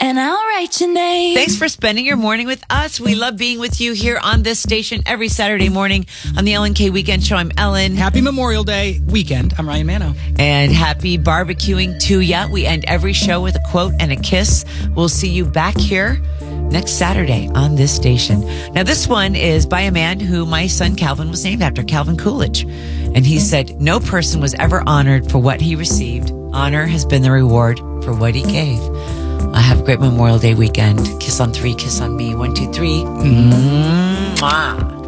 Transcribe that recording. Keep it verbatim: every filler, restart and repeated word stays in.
and I'll write your name. Thanks for spending your morning with us. We love being with you here on this station every Saturday morning on the Ellen K Weekend Show. I'm Ellen. Happy Memorial Day weekend. I'm Ryan Mano. And happy barbecuing to ya. We end every show with a quote and a kiss. We'll see you back here next Saturday on this station. Now, this one is by a man who my son Calvin was named after, Calvin Coolidge. And he said, no person was ever honored for what he received. Honor has been the reward for what he gave. I have a great Memorial Day weekend. Kiss on three, kiss on me. One, two, three. Mwah.